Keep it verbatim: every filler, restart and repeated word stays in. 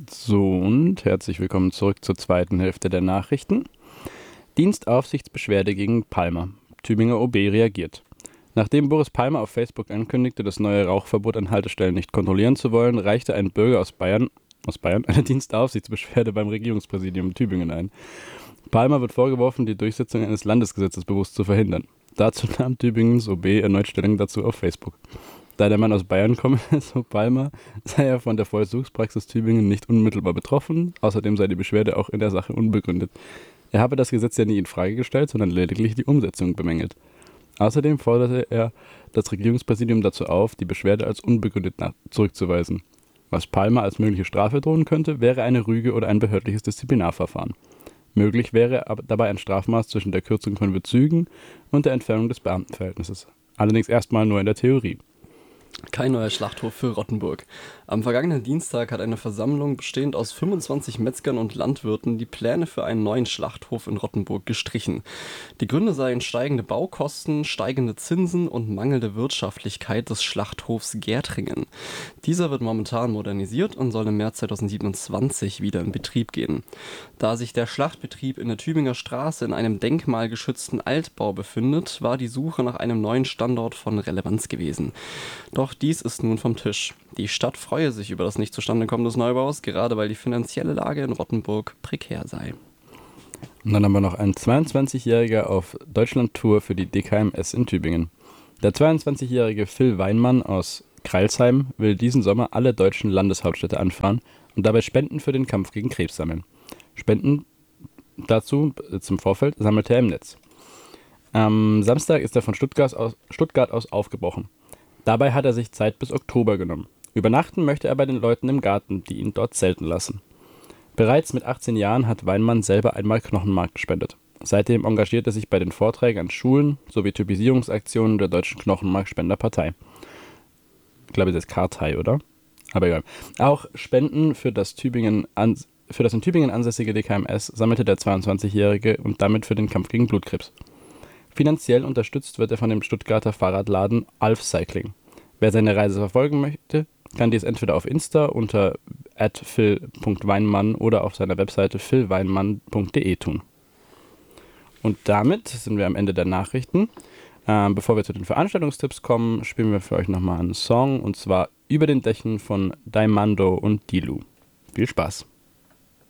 So, und herzlich willkommen zurück zur zweiten Hälfte der Nachrichten. Dienstaufsichtsbeschwerde gegen Palmer. Tübinger O B reagiert. Nachdem Boris Palmer auf Facebook ankündigte, das neue Rauchverbot an Haltestellen nicht kontrollieren zu wollen, reichte ein Bürger aus Bayern, aus Bayern eine Dienstaufsichtsbeschwerde beim Regierungspräsidium Tübingen ein. Palmer wird vorgeworfen, die Durchsetzung eines Landesgesetzes bewusst zu verhindern. Dazu nahm Tübingens O B erneut Stellung dazu auf Facebook. Da der Mann aus Bayern komme, so Palmer, sei er von der Vollzugspraxis Tübingen nicht unmittelbar betroffen. Außerdem sei die Beschwerde auch in der Sache unbegründet. Er habe das Gesetz ja nie in Frage gestellt, sondern lediglich die Umsetzung bemängelt. Außerdem forderte er das Regierungspräsidium dazu auf, die Beschwerde als unbegründet zurückzuweisen. Was Palmer als mögliche Strafe drohen könnte, wäre eine Rüge oder ein behördliches Disziplinarverfahren. Möglich wäre aber dabei ein Strafmaß zwischen der Kürzung von Bezügen und der Entfernung des Beamtenverhältnisses. Allerdings erstmal nur in der Theorie. Kein neuer Schlachthof für Rottenburg. Am vergangenen Dienstag hat eine Versammlung bestehend aus fünfundzwanzig Metzgern und Landwirten die Pläne für einen neuen Schlachthof in Rottenburg gestrichen. Die Gründe seien steigende Baukosten, steigende Zinsen und mangelnde Wirtschaftlichkeit des Schlachthofs Gärtringen. Dieser wird momentan modernisiert und soll im März zweitausendsiebenundzwanzig wieder in Betrieb gehen. Da sich der Schlachtbetrieb in der Tübinger Straße in einem denkmalgeschützten Altbau befindet, war die Suche nach einem neuen Standort von Relevanz gewesen. Doch dies ist nun vom Tisch. Die Stadt freue sich über das Nicht-Zustandekommen des Neubaus, gerade weil die finanzielle Lage in Rottenburg prekär sei. Und dann haben wir noch einen zweiundzwanzigjähriger auf Deutschland-Tour für die D K M S in Tübingen. Der zweiundzwanzigjährige Phil Weinmann aus Kreilsheim will diesen Sommer alle deutschen Landeshauptstädte anfahren und dabei Spenden für den Kampf gegen Krebs sammeln. Spenden dazu zum Vorfeld sammelte er im Netz. Am Samstag ist er von Stuttgart aus, Stuttgart aus aufgebrochen. Dabei hat er sich Zeit bis Oktober genommen. Übernachten möchte er bei den Leuten im Garten, die ihn dort zelten lassen. Bereits mit achtzehn Jahren hat Weinmann selber einmal Knochenmark gespendet. Seitdem engagiert er sich bei den Vorträgen an Schulen sowie Typisierungsaktionen der Deutschen Knochenmarkspenderpartei. Ich glaube, das ist Kartei, oder? Aber egal. Auch Spenden für das, Tübingen an, für das in Tübingen ansässige D K M S sammelte der zweiundzwanzigjährige und damit für den Kampf gegen Blutkrebs. Finanziell unterstützt wird er von dem Stuttgarter Fahrradladen Alf Cycling. Wer seine Reise verfolgen möchte, kann dies entweder auf Insta unter at phil punkt weinmann oder auf seiner Webseite phil weinmann punkt de tun. Und damit sind wir am Ende der Nachrichten. Ähm, bevor wir zu den Veranstaltungstipps kommen, spielen wir für euch nochmal einen Song, und zwar Über den Dächen von Daimando und Dilu. Viel Spaß!